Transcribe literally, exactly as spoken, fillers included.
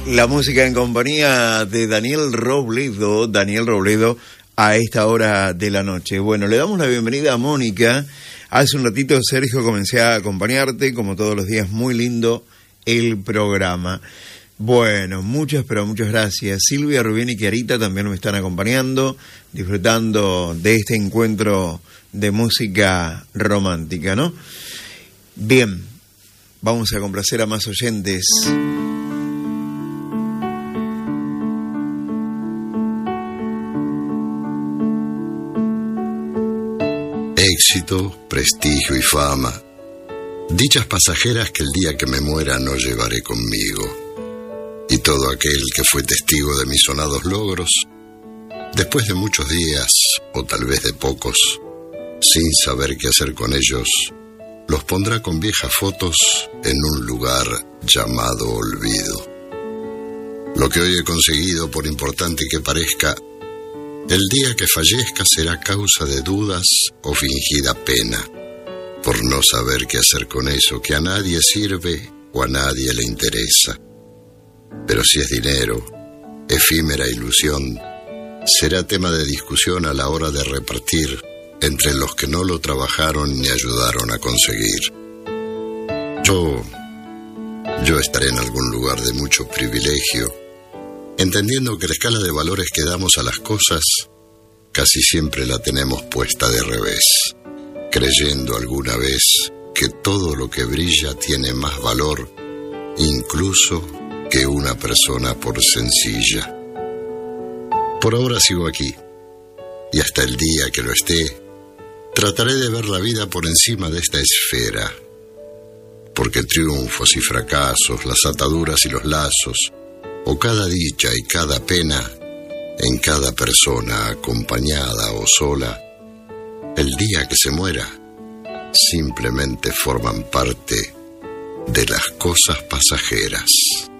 La música en compañía de Daniel Robledo, Daniel Robledo a esta hora de la noche. Bueno, le damos la bienvenida a Mónica. Hace un ratito, Sergio, comencé a acompañarte, como todos los días, muy lindo el programa. Bueno, muchas, pero muchas gracias. Silvia, Rubén y Kiarita también me están acompañando, disfrutando de este encuentro de música romántica, ¿no? Bien, vamos a complacer a más oyentes. Éxito, prestigio y fama, dichas pasajeras que el día que me muera no llevaré conmigo. Y todo aquel que fue testigo de mis sonados logros, después de muchos días, o tal vez de pocos, sin saber qué hacer con ellos, los pondrá con viejas fotos en un lugar llamado olvido. Lo que hoy he conseguido, por importante que parezca, el día que fallezca será causa de dudas o fingida pena, por no saber qué hacer con eso que a nadie sirve o a nadie le interesa. Pero si es dinero, efímera ilusión, será tema de discusión a la hora de repartir entre los que no lo trabajaron ni ayudaron a conseguir. Yo, yo estaré en algún lugar de mucho privilegio, entendiendo que la escala de valores que damos a las cosas casi siempre la tenemos puesta de revés, creyendo alguna vez que todo lo que brilla tiene más valor, incluso que una persona por sencilla. Por ahora sigo aquí, y hasta el día que lo esté, trataré de ver la vida por encima de esta esfera, porque triunfos y fracasos, las ataduras y los lazos, o cada dicha y cada pena, en cada persona, acompañada o sola, el día que se muera, simplemente forman parte de las cosas pasajeras.